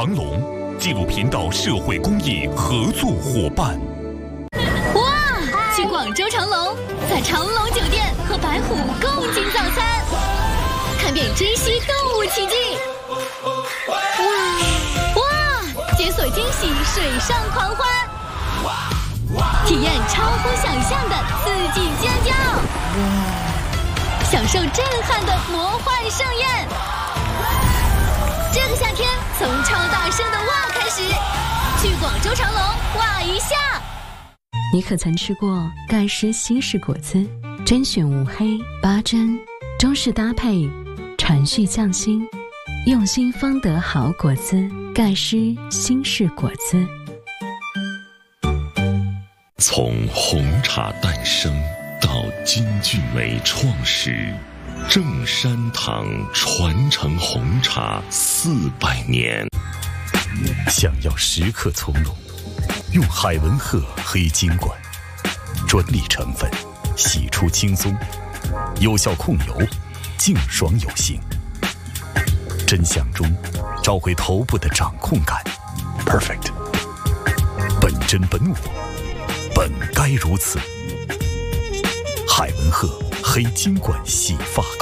长隆，纪录频道社会公益合作伙伴。 哇！去广州长隆，在长隆酒店和白虎共进早餐，看遍珍稀动物奇迹。哇！解锁惊喜水上狂欢，体验超乎想象的刺激尖叫，享受震撼的魔幻盛宴。这个夏天，从超大声的哇开始，去广州长隆哇一下。 你可曾吃过盖诗新式果汁？甄选无黑8珍，中式搭配，传续匠心，用心方得好果汁。盖诗新式果汁。 从红茶诞生到金骏眉创始，正山堂传承红茶400年。 想要时刻从容，用海文鹤黑金管，专利成分，洗出轻松，有效控油，净爽有型。真相中找回头部的掌控感 ，perfect。本真本我，本该如此。海文鹤黑金管洗发膏。